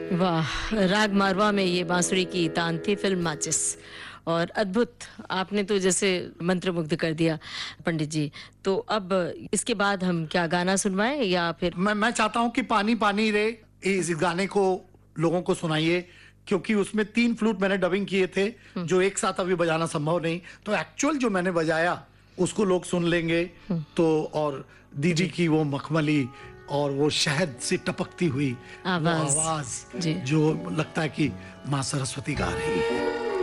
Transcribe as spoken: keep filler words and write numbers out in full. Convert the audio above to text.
वाह, राग मारवा में ये बांसुरी की तान थी, फिल्म माचिस। और अद्भुत, आपने तो जैसे मंत्रमुग्ध कर दिया पंडित जी। तो अब इसके बाद हम क्या गाना सुनवाएं या फिर? मैं मैं चाहता हूं कि पानी पानी रे इस गाने को लोगों को सुनाइए, क्योंकि उसमें तीन फ्लूट मैंने डबिंग किए थे जो एक साथ अभी बजाना संभव नहीं, तो एक्चुअल जो मैंने बजाया उसको लोग सुन लेंगे। तो और दीदी की वो मखमली और वो शहद से टपकती हुई आवाज, वो आवाज जो लगता है कि माँ सरस्वती गा रही है।